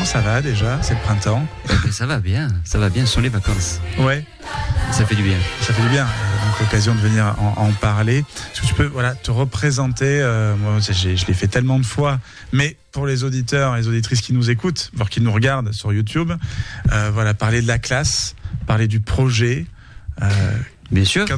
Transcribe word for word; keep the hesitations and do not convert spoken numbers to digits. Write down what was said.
comment ça va déjà ? C'est le printemps. Ben, ça va bien, ça va bien, ce sont les vacances. Ouais. Ça fait du bien. Ça fait du bien. Et donc l'occasion de venir en, en parler. Est-ce que tu peux voilà, te représenter euh, moi, j'ai, je l'ai fait tellement de fois, mais pour les auditeurs et les auditrices qui nous écoutent, voire qui nous regardent sur YouTube, euh, voilà, parler de la classe, parler du projet. Euh, Bien sûr.